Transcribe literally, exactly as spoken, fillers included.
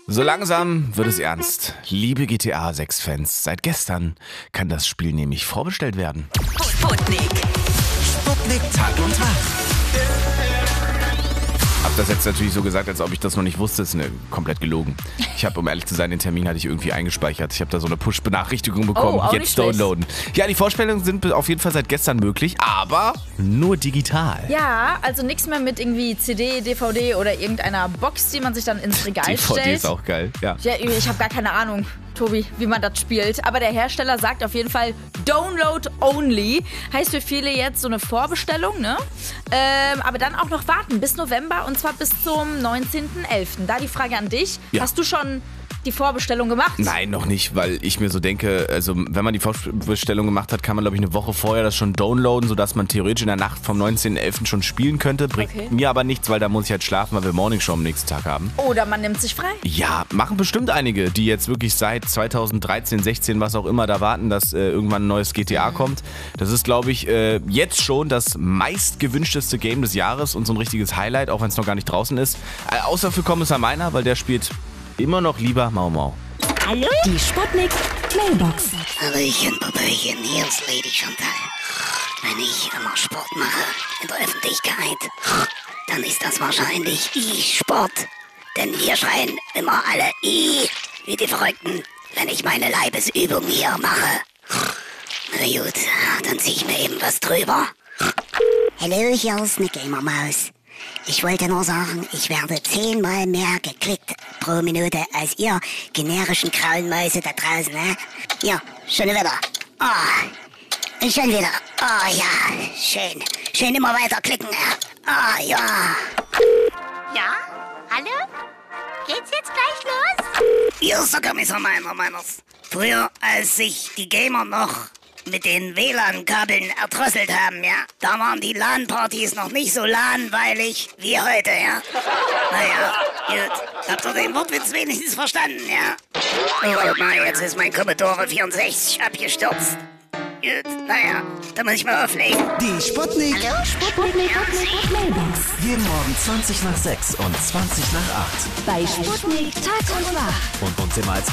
So langsam wird es ernst. Liebe G T A sechs Fans, seit gestern kann das Spiel nämlich vorbestellt werden. Sputnik. Sputnik Tag und Tag. Hab das jetzt natürlich so gesagt, als ob ich das noch nicht wusste. Das ist ne, komplett gelogen. Ich habe, um ehrlich zu sein, den Termin hatte ich irgendwie eingespeichert. Ich habe da so eine Push-Benachrichtigung bekommen. Oh, auch nicht Jetzt schlecht. downloaden. Ja, die Vorstellungen sind auf jeden Fall seit gestern möglich, aber nur digital. Ja, also nichts mehr mit irgendwie C D, D V D oder irgendeiner Box, die man sich dann ins Regal D V D stellt. ist auch geil, ja. Ja, ich habe gar keine Ahnung, Tobi, wie man das spielt. Aber der Hersteller sagt auf jeden Fall Download Only. Heißt für viele jetzt so eine Vorbestellung, ne? Ähm, aber dann auch noch warten bis November und zwar bis zum neunzehnten elften Da die Frage an dich. Ja. Hast du schon die Vorbestellung gemacht? Nein, noch nicht, weil ich mir so denke, also wenn man die Vorbestellung gemacht hat, kann man glaube ich eine Woche vorher das schon downloaden, sodass man theoretisch in der Nacht vom neunzehnten elften schon spielen könnte. Bringt Okay. mir aber nichts, weil da muss ich halt schlafen, weil wir Morningshow am nächsten Tag haben. Oder man nimmt sich frei. Ja, machen bestimmt einige, die jetzt wirklich seit zweitausenddreizehn, sechzehn, was auch immer, da warten, dass äh, irgendwann ein neues G T A kommt. Das ist, glaube ich, äh, jetzt schon das meistgewünschteste Game des Jahres und so ein richtiges Highlight, auch wenn es noch gar nicht draußen ist. Äh, außer für Kommissar Meiner, weil der spielt immer noch lieber Mau Mau. Hallo? Die Sputnik Mailbox. Hallöchen, Popöchen, hier ist Lady Chantal. Wenn ich immer Sport mache in der Öffentlichkeit, dann ist das wahrscheinlich E-Sport. Denn wir schreien immer alle I wie die Verrückten, wenn ich meine Leibesübung hier mache. Na gut, dann zieh ich mir eben was drüber. Hallo, hier ist eine Gamermaus. Ich wollte nur sagen, ich werde zehnmal mehr geklickt pro Minute als ihr generischen grauen Mäuse da draußen, ne? Ja, schon wieder. Oh, schon wieder. Oh ja, schön. Schön immer weiter klicken. Ah ja. Ja? Hallo? Geht's jetzt gleich los? Hier ist der Kommissar Meiner, Meiners. Früher, als sich die Gamer noch mit den W L A N-Kabeln erdrosselt haben, ja, da waren die LAN-Partys noch nicht so LAN-weilig wie heute, ja. Naja, gut. Habt ihr den Wortwitz wenigstens verstanden, ja? Oh, na, jetzt ist mein Commodore vierundsechzig abgestürzt. Gut, naja, da muss ich mal auflegen. Die Sputnik. Sputnik Mailbox. Jeden Morgen zwanzig nach sechs und zwanzig nach acht. Bei Sputnik Tag und Nacht. Und uns immer als